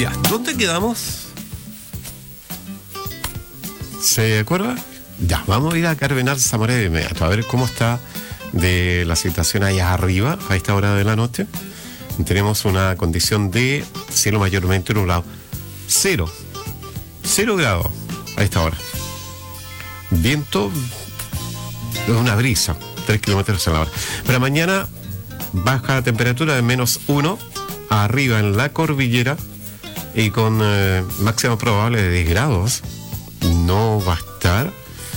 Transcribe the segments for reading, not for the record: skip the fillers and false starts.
Ya, ¿dónde quedamos? ¿Se acuerda? Ya, vamos a ir a Cardenal Zamora de inmediato, a ver cómo está de la situación allá arriba a esta hora de la noche. Tenemos una condición de cielo mayormente nublado. 0 grados a esta hora. Viento, una brisa, 3 kilómetros a la hora. Para mañana, baja temperatura de -1, arriba en la cordillera, y con máxima probable de 10 grados. No va a estar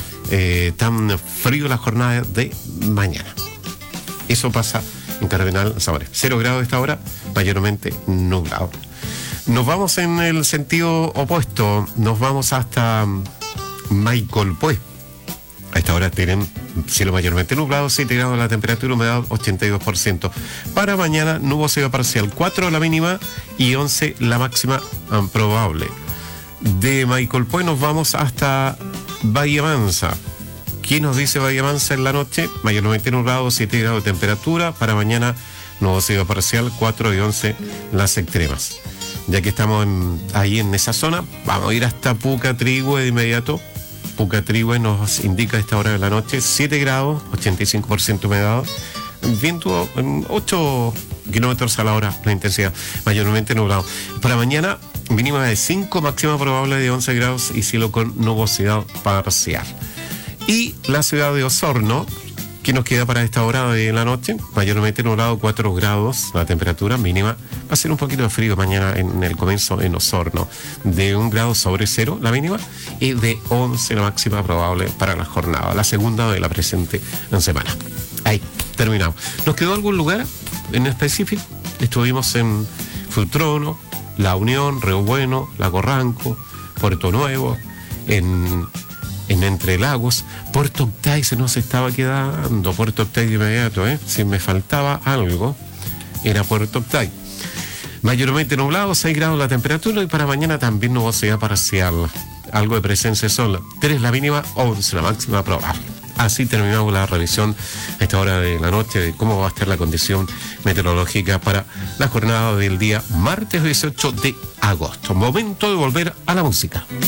tan frío la jornada de mañana. Eso pasa en Cardenal Zamora. 0 grados a esta hora, mayormente nublado. Nos vamos en el sentido opuesto, nos vamos hasta Maicol-Pué. A esta hora tienen cielo mayormente nublado, 7 grados la temperatura, humedad 82%. Para mañana, nubosidad parcial, 4 la mínima y 11 la máxima probable. De Maicol-Pué nos vamos hasta Bahía Mansa. ¿Qué nos dice Bahía Mansa en la noche? Mayormente nublado, 7 grados de temperatura. Para mañana, nubosidad parcial, 4 y 11 las extremas. Ya que estamos ahí en esa zona, vamos a ir hasta Pucatrihue de inmediato. Pucatrihue nos indica a esta hora de la noche 7 grados, 85% humedad, viento 8 kilómetros a la hora, la intensidad, mayormente nublado. Para mañana, mínima de 5, máxima probable de 11 grados y cielo con nubosidad parcial. Y la ciudad de Osorno, que nos queda para esta hora de la noche, mayormente nublado, 4 grados la temperatura mínima. Va a ser un poquito de frío mañana en el comienzo en Osorno, de 1 grado sobre 0 la mínima y de 11 la máxima probable para la jornada, la segunda de la presente semana. Ahí, terminamos. ¿Nos quedó algún lugar en específico? Estuvimos en Futrono, La Unión, Río Bueno, Lago Ranco, Puerto Nuevo, en Entre Lagos. Puerto Octay se nos estaba quedando, Puerto Octay de inmediato, si me faltaba algo, era Puerto Octay. Mayormente nublado, 6 grados la temperatura, y para mañana también nubosidad parcial, algo de presencia de sol, 3 la mínima, 11 la máxima probable. Así terminamos la revisión a esta hora de la noche de cómo va a estar la condición meteorológica para la jornada del día martes 18 de agosto. Momento de volver a la música.